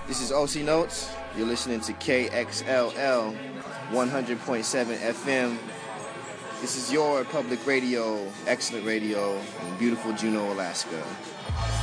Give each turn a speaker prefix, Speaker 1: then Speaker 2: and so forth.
Speaker 1: This is OC Notes. You're listening to KXLL 100.7 FM. This is your public radio, excellent radio in beautiful Juneau, Alaska.